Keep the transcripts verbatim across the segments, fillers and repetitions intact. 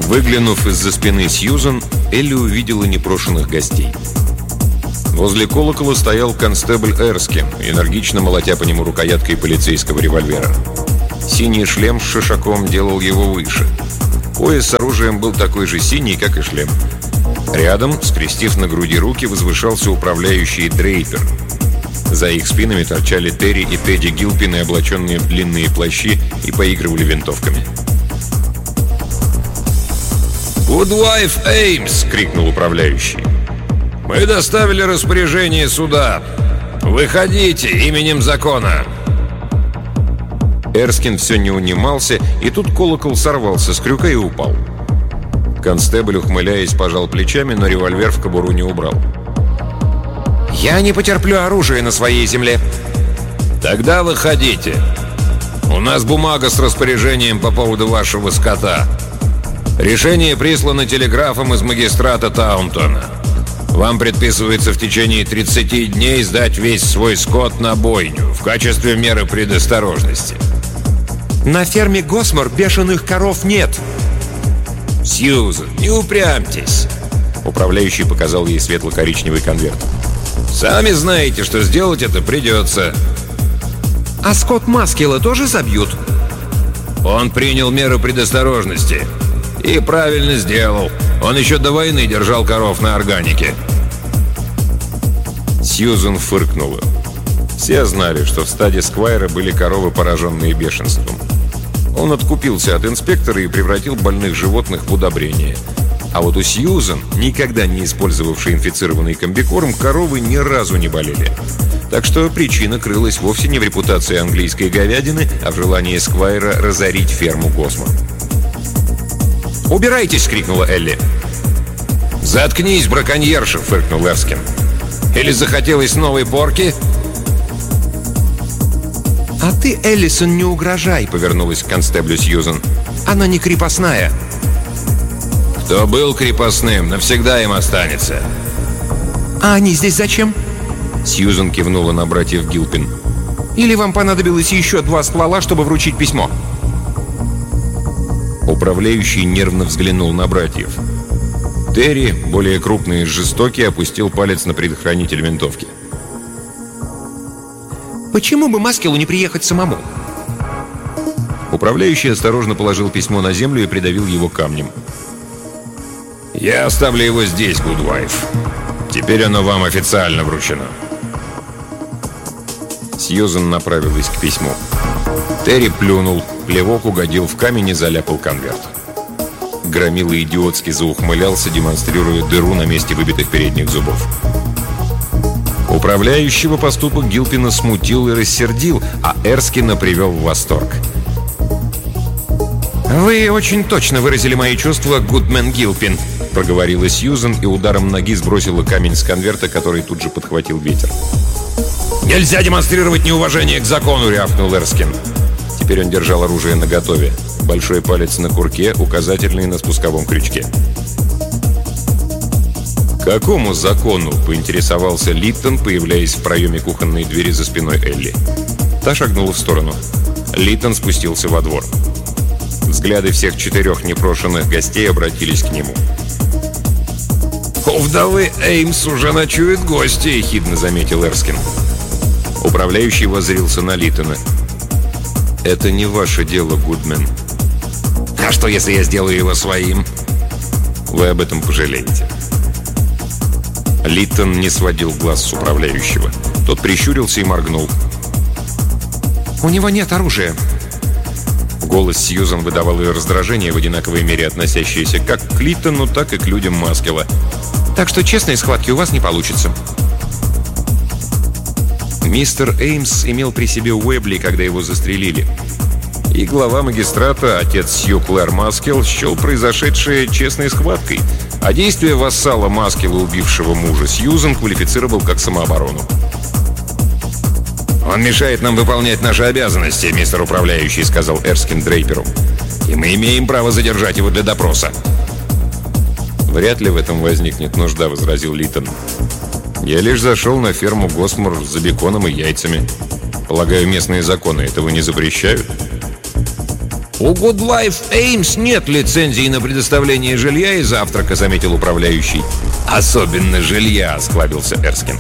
Выглянув из-за спины Сьюзан, Элли увидела непрошенных гостей. Возле колокола стоял констебль Эрскин, энергично молотя по нему рукояткой полицейского револьвера. Синий шлем с шишаком делал его выше. Пояс с оружием был такой же синий, как и шлем. Рядом, скрестив на груди руки, возвышался управляющий Дрейпер. За их спинами торчали Терри и Тедди Гилпины, облаченные в длинные плащи, и поигрывали винтовками. «Гудвайф Эймс!» — крикнул управляющий. «Мы доставили распоряжение суда. Выходите именем закона!» Эрскин все не унимался, и тут колокол сорвался с крюка и упал. Констебль, ухмыляясь, пожал плечами, но револьвер в кобуру не убрал. «Я не потерплю оружие на своей земле!» «Тогда выходите. У нас бумага с распоряжением по поводу вашего скота. Решение прислано телеграфом из магистрата Таунтона. Вам предписывается в течение тридцати дней сдать весь свой скот на бойню в качестве меры предосторожности». «На ферме Госмор бешеных коров нет!» «Сьюзан, не упрямьтесь!» Управляющий показал ей светло-коричневый конверт. «Сами знаете, что сделать это придется». «А скот Маскела тоже забьют?» «Он принял меры предосторожности. И правильно сделал. Он еще до войны держал коров на органике». Сьюзан фыркнула. Все знали, что в стаде Сквайра были коровы, пораженные бешенством. Он откупился от инспектора и превратил больных животных в удобрение. А вот у Сьюзан, никогда не использовавшей инфицированный комбикорм, коровы ни разу не болели. Так что причина крылась вовсе не в репутации английской говядины, а в желании Сквайра разорить ферму Госмор. «Убирайтесь!» — крикнула Элли. «Заткнись, браконьерша!» — фыркнул Эрскин. «Или захотелось новой порки?» «А ты, Эллисон, не угрожай!» — повернулась к констеблю Сьюзан. «Она не крепостная!» «Кто был крепостным, навсегда им останется!» «А они здесь зачем?» Сьюзан кивнула на братьев Гилпин. «Или вам понадобилось еще два ствола, чтобы вручить письмо?» Управляющий нервно взглянул на братьев. Терри, более крупный и жестокий, опустил палец на предохранитель винтовки. «Почему бы Маскелу не приехать самому?» Управляющий осторожно положил письмо на землю и придавил его камнем. «Я оставлю его здесь, Гудвайф. Теперь оно вам официально вручено». Сьюзан направилась к письму. Терри плюнул, плевок угодил в камень и заляпал конверт. Громила идиотски заухмылялся, демонстрируя дыру на месте выбитых передних зубов. Управляющего поступок Гилпина смутил и рассердил, а Эрскина привел в восторг. «Вы очень точно выразили мои чувства, Гудмен Гилпин», — проговорила Сьюзан и ударом ноги сбросила камень с конверта, который тут же подхватил ветер. «Нельзя демонстрировать неуважение к закону!» — рявкнул Эрскин. Теперь он держал оружие наготове. Большой палец на курке, указательный на спусковом крючке. «Какому закону?» — поинтересовался Литтон, появляясь в проеме кухонной двери за спиной Элли. Та шагнула в сторону. Литтон спустился во двор. Взгляды всех четырех непрошенных гостей обратились к нему. «У вдовы Эймс уже ночуют гости», — ехидно заметил Эрскин. Управляющий воззрился на Литтона. «Это не ваше дело, Гудмен». «А что, если я сделаю его своим?» «Вы об этом пожалеете». Литтон не сводил глаз с управляющего. Тот прищурился и моргнул. «У него нет оружия». Голос Сьюзан выдавал ее раздражение, в одинаковой мере относящееся как к Литтону, так и к людям Маскела. «Так что честной схватки у вас не получится». Мистер Эймс имел при себе Уэбли, когда его застрелили. И глава магистрата, отец Сью Клэр Маскел, счел произошедшее честной схваткой, а действие вассала Маскела, убившего мужа Сьюзан, квалифицировал как самооборону. «Он мешает нам выполнять наши обязанности, мистер управляющий», — сказал Эрскин Дрейперу. «И мы имеем право задержать его для допроса». «Вряд ли в этом возникнет нужда», — возразил Литтон. «Я лишь зашел на ферму Госмор за беконом и яйцами. Полагаю, местные законы этого не запрещают». «У Good Life Ames нет лицензии на предоставление жилья и завтрака», — заметил управляющий. «Особенно жилья», — осклабился Эрскин.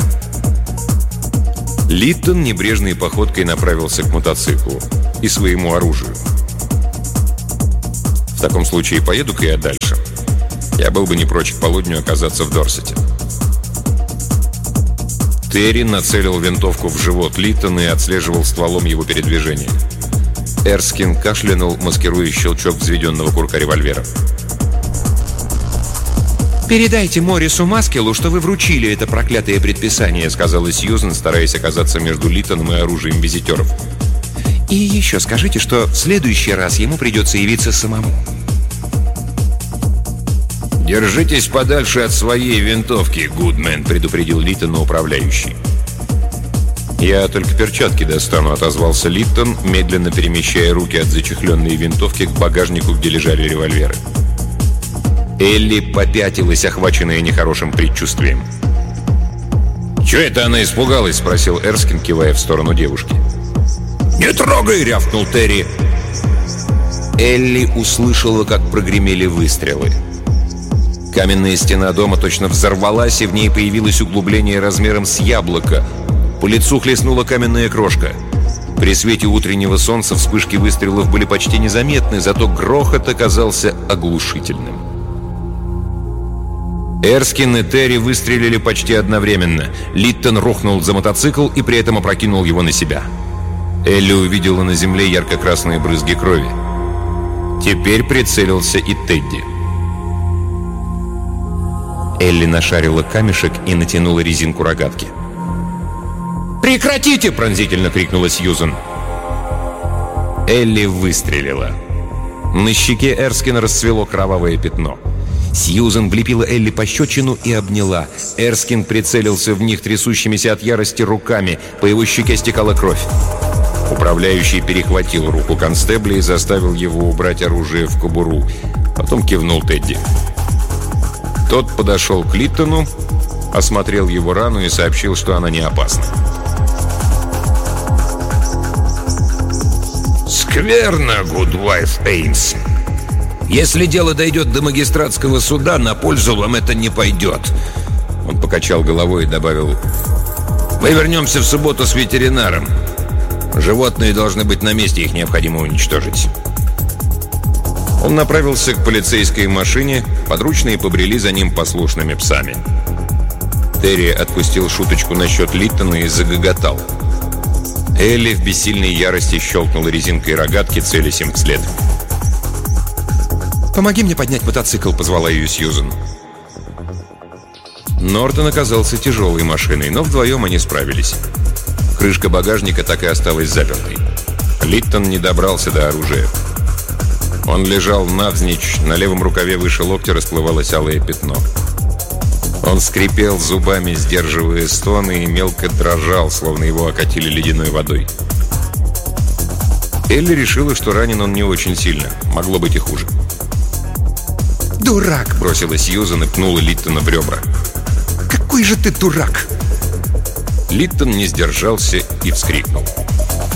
Литтон небрежной походкой направился к мотоциклу и своему оружию. «В таком случае поеду-ка я дальше. Я был бы не прочь к полудню оказаться в Дорсете». Терри нацелил винтовку в живот Литтона и отслеживал стволом его передвижение. Эрскин кашлянул, маскируя щелчок взведенного курка револьвера. «Передайте Моррису Маскеллу, что вы вручили это проклятое предписание», — сказала Сьюзен, стараясь оказаться между Литтоном и оружием визитеров. «И еще скажите, что в следующий раз ему придется явиться самому». «Держитесь подальше от своей винтовки, Гудмен», — предупредил Литтона управляющий. «Я только перчатки достану», — отозвался Литтон, медленно перемещая руки от зачехленной винтовки к багажнику, где лежали револьверы. Элли попятилась, охваченная нехорошим предчувствием. «Чего это она испугалась?» — спросил Эрскин, кивая в сторону девушки. «Не трогай!» — рявкнул Терри. Элли услышала, как прогремели выстрелы. Каменная стена дома точно взорвалась, и в ней появилось углубление размером с яблоко. По лицу хлестнула каменная крошка. При свете утреннего солнца вспышки выстрелов были почти незаметны, зато грохот оказался оглушительным. Эрскин и Терри выстрелили почти одновременно. Литтон рухнул за мотоцикл и при этом опрокинул его на себя. Элли увидела на земле ярко-красные брызги крови. Теперь прицелился и Тедди. Элли нашарила камешек и натянула резинку рогатки. «Прекратите!» — пронзительно крикнула Сьюзен. Элли выстрелила. На щеке Эрскина расцвело кровавое пятно. Сьюзен влепила Элли пощечину и обняла. Эрскин прицелился в них трясущимися от ярости руками. По его щеке стекала кровь. Управляющий перехватил руку констебля и заставил его убрать оружие в кобуру. Потом кивнул Тедди. Тот подошел к Литтону, осмотрел его рану и сообщил, что она не опасна. «Скверно, Гудвайф Эймс. Если дело дойдет до магистратского суда, на пользу вам это не пойдет». Он покачал головой и добавил: «Мы вернемся в субботу с ветеринаром. Животные должны быть на месте, их необходимо уничтожить». Он направился к полицейской машине, подручные побрели за ним послушными псами. Терри отпустил шуточку насчет Литтона и загоготал. Элли в бессильной ярости щелкнула резинкой рогатки, целясь им вслед. «Помоги мне поднять мотоцикл», — позвала ее Сьюзен. Нортон оказался тяжелой машиной, но вдвоем они справились. Крышка багажника так и осталась запертой. Литтон не добрался до оружия. Он лежал навзничь, на левом рукаве выше локтя расплывалось алое пятно. Он скрипел зубами, сдерживая стоны, и мелко дрожал, словно его окатили ледяной водой. Элли решила, что ранен он не очень сильно. Могло быть и хуже. «Дурак!» — бросила Сьюзен и пнула Литтона в ребра. «Какой же ты дурак!» Литтон не сдержался и вскрикнул.